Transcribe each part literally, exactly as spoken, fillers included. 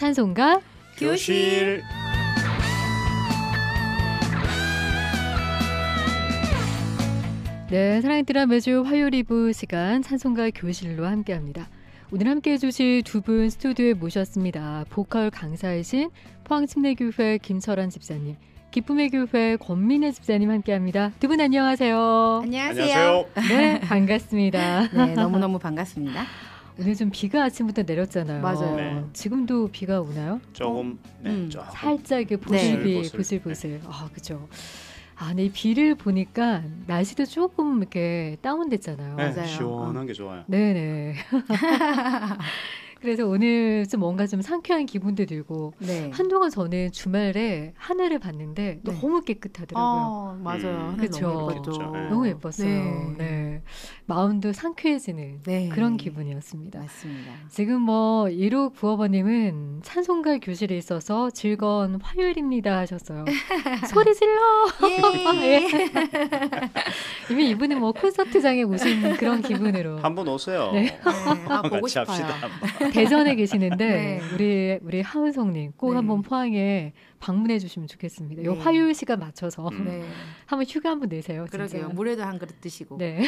찬송가 교실. 네, 사랑했더라 매주 화요일 이 부 시간 찬송가 교실로 함께합니다. 오늘 함께해 주실 두 분 스튜디오에 모셨습니다. 보컬 강사이신 포항침례교회 김철환 집사님, 기쁨의 교회 권민혜 집사님 함께합니다. 두 분 안녕하세요. 안녕하세요. 네, 반갑습니다. 네, 너무너무 반갑습니다. 오늘 좀 비가 아침부터 내렸잖아요. 맞아요. 네. 지금도 비가 오나요? 조금, 네, 음. 조금. 살짝 이렇게 보슬비, 네. 보슬보슬. 아, 그죠. 아, 근데 이 비를 보니까 날씨도 조금 이렇게 다운됐잖아요. 네, 맞아요. 시원한 게 좋아요. 네네. 그래서 오늘 좀 뭔가 좀 상쾌한 기분도 들고 네. 한동안 저는 주말에 하늘을 봤는데 네. 너무 깨끗하더라고요. 어, 맞아요. 음. 하늘 그쵸. 너무 예뻤죠. 그쵸. 네. 너무 예뻤어요. 네. 네. 마음도 상쾌해지는 네. 그런 기분이었습니다. 맞습니다. 지금 뭐 일오구오번님은 찬송가 교실에 있어서 즐거운 화요일입니다 하셨어요. 소리 질러. 예. 이미 이분은 뭐 콘서트장에 오신 그런 기분으로 한번 오세요. 네. 네. 아, 보고 같이 싶어요. 합시다. 대전에 계시는데 네. 우리 우리 하은성님 꼭 네. 한번 포항에 방문해 주시면 좋겠습니다. 요 네. 화요일 시간 맞춰서 음. 네. 한번 휴가 한번 내세요. 진짜. 그러게요. 물에도 한 그릇 드시고. 네.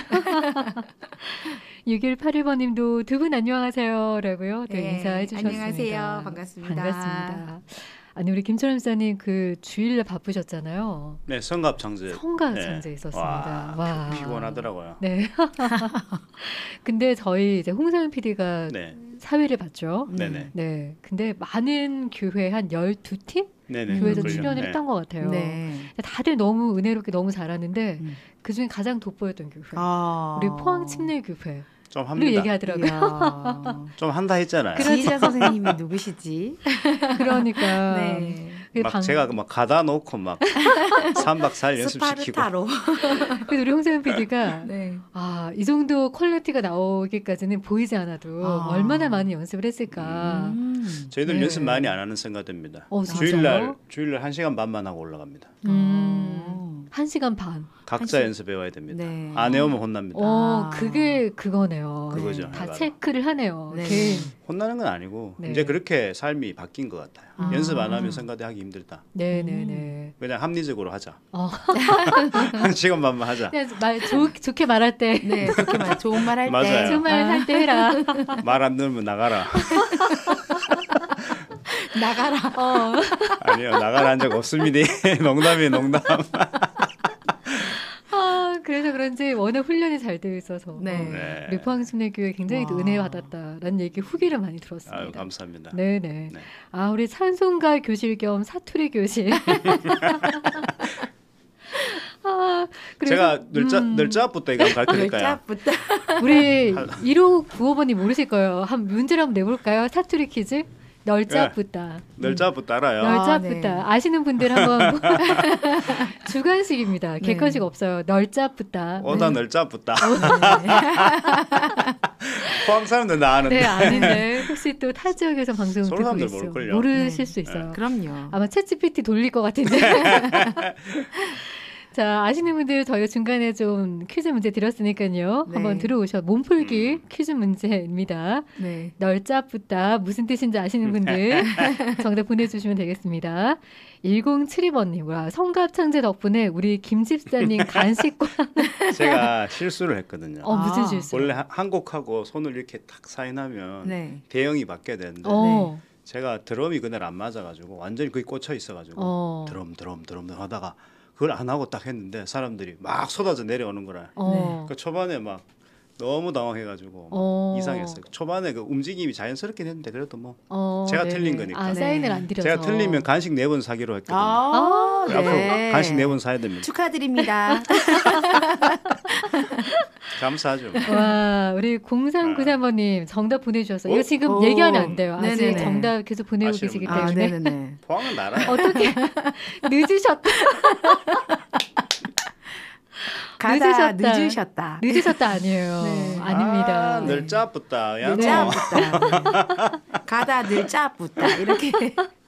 육일팔일번님도 두 분 안녕하세요 라고요. 또 네. 인사해 주셨습니다. 안녕하세요. 반갑습니다. 반갑습니다. 아니 우리 김철현 목사님 그 주일날 바쁘셨잖아요. 네, 성갑 장제. 성가 네. 장제 있었습니다. 와, 와. 피곤하더라고요. 네. 근데 저희 이제 홍상현 피디가 네, 사회를 봤죠. 음. 네네. 네. 근데 많은 교회 한 열두 팀 네네. 교회에서 그걸요. 출연을 네. 했던 것 같아요. 네. 다들 너무 은혜롭게 너무 잘하는데 음. 그중에 가장 돋보였던 교회. 아. 우리 포항침례교회. 좀 로 합니다. 얘기하더라고요. 이야. 좀 한다 했잖아요. 지휘자 선생님이 누구시지? 그러니까. 네. 그 막 방- 제가 막 가다 놓고 막 삼 박 사 일 연습시키고. 스파르타로. 그래서 우리 홍세현 피디가 네. 아, 이 정도 퀄리티가 나오기까지는 보이지 않아도 아. 얼마나 많이 연습을 했을까. 음. 저희들 네. 연습 많이 안 하는 생각됩니다. 어, 진짜요? 주일날 주일날 한 시간 반만 하고 올라갑니다. 음, 한 시간 반. 각자 시- 연습해 와야 됩니다. 네. 안 해오면 혼납니다. 어, 아. 그게 그거네요. 그거죠. 다 맞아. 체크를 하네요. 네. 개인. 혼나는 건 아니고 네. 이제 그렇게 삶이 바뀐 것 같아요. 아. 연습 안 하면 성가대하기 힘들다. 네네네. 그냥 합리적으로 하자. 어. 한 시간 반만 하자. 그냥 말 좋, 좋게 말할 때. 네, 좋게 말, 좋은 말 할 때. 맞아요. 좋은 말 할 때 해라. 말 안 들으면 나가라. 나가라. 어. 아니요, 나가라 한 적 없습니다. 농담이에요, 농담. 아, 그래서 그런지 워낙 훈련이 잘 되어 있어서. 네. 네. 우리 포항순례교회 굉장히 또 와. 은혜 받았다라는 얘기 후기를 많이 들었습니다. 아유, 감사합니다. 네네. 네. 아, 우리 찬송가 교실 겸 사투리 교실. 아, 그래서 제가 늘짜, 음, 늘짜부터 이거 한번 가르쳐드릴까요? 열자부터. 우리 일오구오번님 모르실 거예요. 한 문제를 한번 내볼까요? 사투리 퀴즈. 널짜뿌다. 늘짜부터 알아요. 널- 널짜뿌다. 네. 아시는 분들 한번 주관식입니다. 네. 객관식 없어요. 널짜뿌다. 오다 늘짜부터. 포항 사람들 나 아는데. 네, 아닌데 혹시 또 타 지역에서 방송 서울 듣고 사람들 계시죠? 모를걸요. 모르실 네. 수 있어요. 그럼요. 아마 챗지피티 돌릴 것 같은데. 자, 아시는 분들 저희가 중간에 좀 퀴즈 문제 드렸으니까요. 네. 한번 들어오셔. 몸풀기 퀴즈 문제입니다. 네. 널짜뿌다 무슨 뜻인지 아시는 분들 정답 보내주시면 되겠습니다. 일공칠이번님, 와, 성갑창제 덕분에 우리 김 집사님 간식과 제가 실수를 했거든요. 어, 무슨 아, 실수? 원래 한- 한 곡하고 손을 이렇게 탁 사인하면 네. 대형이 바뀌어야 되는데 어, 제가 드럼이 그날 안 맞아가지고 완전히 거기 꽂혀 있어가지고 어. 드럼 드럼 드럼 드럼 하다가 그걸 안 하고 딱 했는데 사람들이 막 쏟아져 내려오는 거라. 어. 그 초반에 막 너무 당황해가지고 막 어. 이상했어요. 초반에 그 움직임이 자연스럽게 했는데 그래도 뭐 어, 제가 네네. 틀린 거니까. 아, 네. 사인을 안 드려서. 제가 틀리면 간식 네 번 사기로 했거든요. 아, 아, 앞으로 네. 간식 네 번 사야 됩니다. 축하드립니다. 감사하죠. 와, 우리 공삼구삼번님 정답 보내주셨어요. 이거 어? 지금 오. 얘기하면 안 돼요. 아직 네네네. 정답 계속 보내고 아쉬운 계시기 분들. 아, 때문에. 네네네. 포항은 나라요. 어떻게 늦으셨다. 가다 늦으셨다. 늦으셨다. 늦으셨다 아니에요. 네. 아닙니다. 아, 늘짜붙다. 야, 늘짜 뭐. 붙다. 가다 늘짜 붙다. 이렇게.